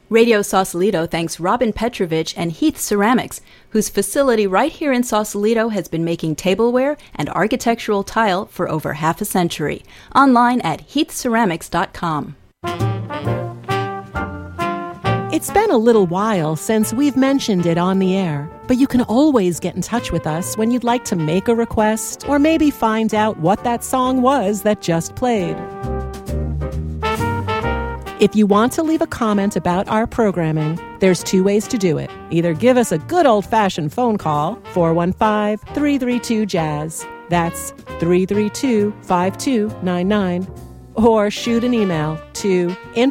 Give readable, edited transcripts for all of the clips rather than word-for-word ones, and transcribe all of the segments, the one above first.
Radio Sausalito thanks Robin Petrovich and Heath Ceramics, whose facility right here in Sausalito has been making tableware and architectural tile for over half a century. Online at heathceramics.com. It's been a little while since we've mentioned it on the air, but you can always get in touch with us when you'd like to make a request or maybe find out what that song was that just played. If you want to leave a comment about our programming, there's two ways to do it. Either give us a good old-fashioned phone call, 415-332-JAZZ. That's 332-5299. Or shoot an email to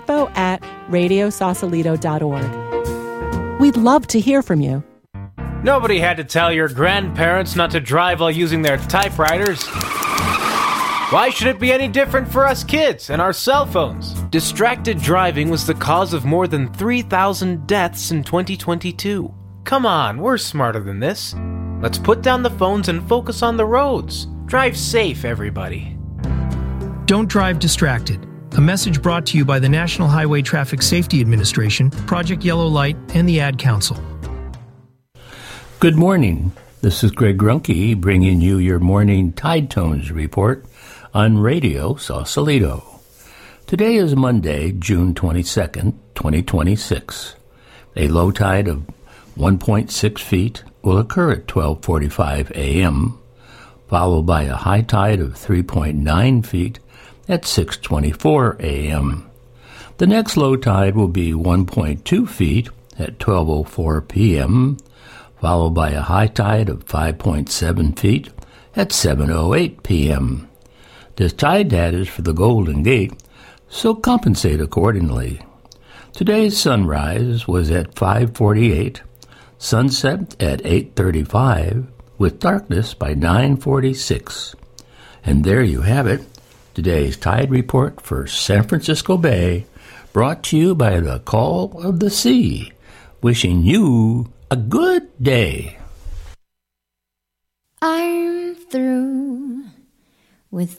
info@radiosausalito.org. We'd love to hear from you. Nobody had to tell your grandparents not to drive while using their typewriters. Why should it be any different for us kids and our cell phones? Distracted driving was the cause of more than 3,000 deaths in 2022. Come on, we're smarter than this. Let's put down the phones and focus on the roads. Drive safe, everybody. Don't drive distracted. A message brought to you by the National Highway Traffic Safety Administration, Project Yellow Light, and the Ad Council. Good morning. This is Greg Grunke bringing you your morning Tide Tones report on Radio Sausalito. Today is Monday, June 22nd, 2026. A low tide of 1.6 feet will occur at 12:45 a.m., followed by a high tide of 3.9 feet at 6:24 a.m. The next low tide will be 1.2 feet at 12:04 p.m., followed by a high tide of 5.7 feet at 7:08 p.m. This tide data is for the Golden Gate, so compensate accordingly. Today's sunrise was at 5:48, sunset at 8:35, with darkness by 9:46. And there you have it, today's tide report for San Francisco Bay, brought to you by the Call of the Sea, wishing you a good day. I'm through with